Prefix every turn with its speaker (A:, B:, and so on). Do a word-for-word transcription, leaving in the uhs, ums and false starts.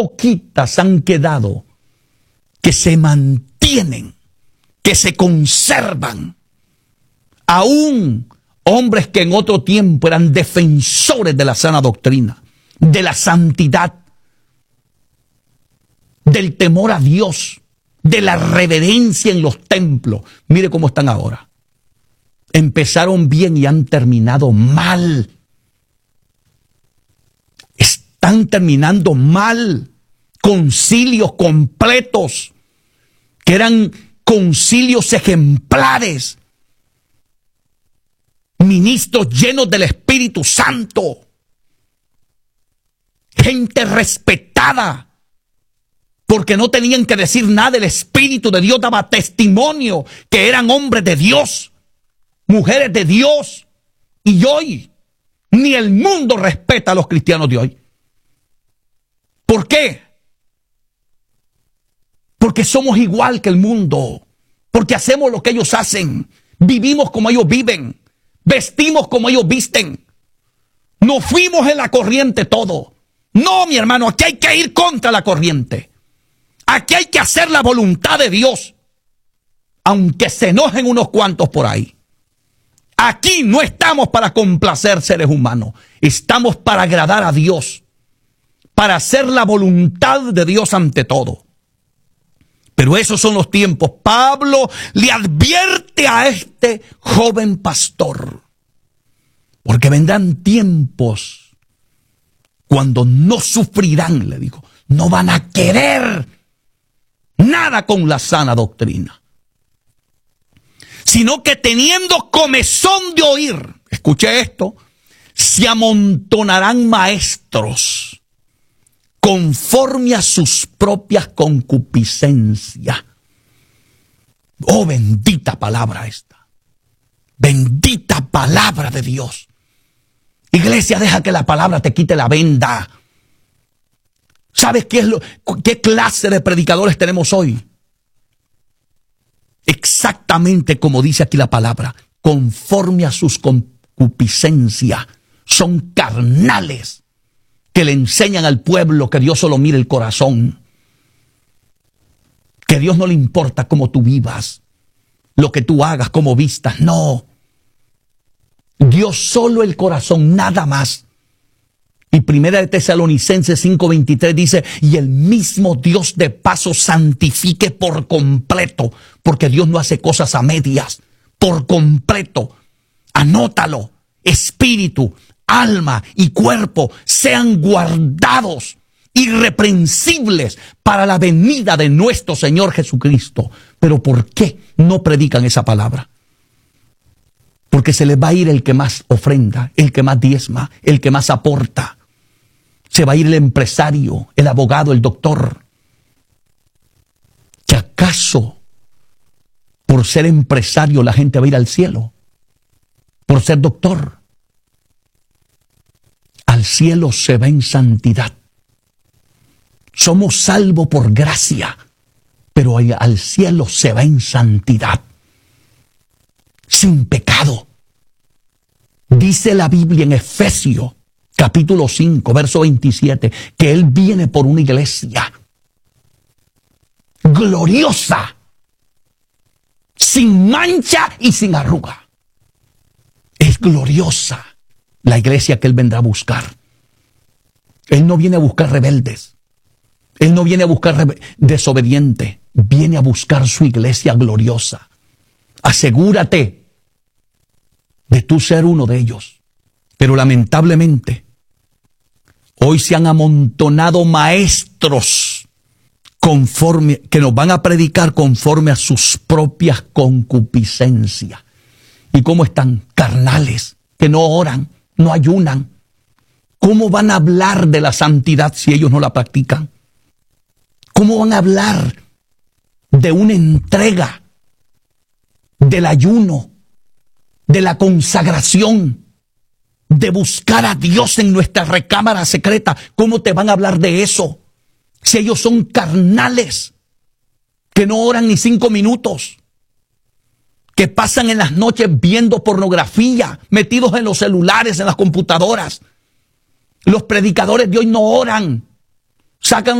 A: poquitas han quedado que se mantienen, que se conservan. Aún hombres que en otro tiempo eran defensores de la sana doctrina, de la santidad, del temor a Dios, de la reverencia en los templos. Mire cómo están ahora. Empezaron bien y han terminado mal. Están terminando mal. Concilios completos, que eran concilios ejemplares. Ministros llenos del Espíritu Santo. Gente respetada. Porque no tenían que decir nada. El Espíritu de Dios daba testimonio que eran hombres de Dios, mujeres de Dios. Y hoy, ni el mundo respeta a los cristianos de hoy. ¿Por qué? Porque somos igual que el mundo. Porque hacemos lo que ellos hacen. Vivimos como ellos viven. Vestimos como ellos visten. Nos fuimos en la corriente todo. No, mi hermano, aquí hay que ir contra la corriente. Aquí hay que hacer la voluntad de Dios. Aunque se enojen unos cuantos por ahí. Aquí no estamos para complacer seres humanos. Estamos para agradar a Dios. Para hacer la voluntad de Dios ante todo. Pero esos son los tiempos. Pablo le advierte a este joven pastor. Porque vendrán tiempos cuando no sufrirán, le digo. No van a querer nada con la sana doctrina. Sino que teniendo comezón de oír, escuche esto, se amontonarán maestros conforme a sus propias concupiscencias. Oh, bendita palabra esta. Bendita palabra de Dios. Iglesia, deja que la palabra te quite la venda. ¿Sabes qué es lo, qué clase de predicadores tenemos hoy? Exactamente como dice aquí la palabra, conforme a sus concupiscencias. Son carnales. Que le enseñan al pueblo que Dios solo mira el corazón. Que Dios no le importa cómo tú vivas, lo que tú hagas, cómo vistas. No. Dios solo el corazón, nada más. Y Primera de Tesalonicenses cinco veintitrés dice, y el mismo Dios de paso santifique por completo, porque Dios no hace cosas a medias, por completo. Anótalo, espíritu, alma y cuerpo sean guardados irreprensibles para la venida de nuestro Señor Jesucristo. Pero ¿por qué no predican esa palabra? Porque se les va a ir el que más ofrenda, el que más diezma, el que más aporta. Se va a ir el empresario, el abogado, el doctor. ¿Que acaso por ser empresario la gente va a ir al cielo? Por ser doctor. Al cielo se va en santidad. Somos salvos por gracia, pero al cielo se va en santidad. Sin pecado. Dice la Biblia en Efesios, capítulo cinco, verso veintisiete, que Él viene por una iglesia gloriosa, sin mancha y sin arruga. Es gloriosa la iglesia que Él vendrá a buscar. Él no viene a buscar rebeldes. Él no viene a buscar desobedientes. Viene a buscar su iglesia gloriosa. Asegúrate de tú ser uno de ellos. Pero lamentablemente, hoy se han amontonado maestros conforme, que nos van a predicar conforme a sus propias concupiscencias. ¿Y cómo están? Carnales, que no oran, no ayunan. ¿Cómo van a hablar de la santidad si ellos no la practican? ¿Cómo van a hablar de una entrega, del ayuno, de la consagración, de buscar a Dios en nuestra recámara secreta? ¿Cómo te van a hablar de eso si ellos son carnales, que no oran ni cinco minutos, que pasan en las noches viendo pornografía, metidos en los celulares, en las computadoras? Los predicadores de hoy no oran, sacan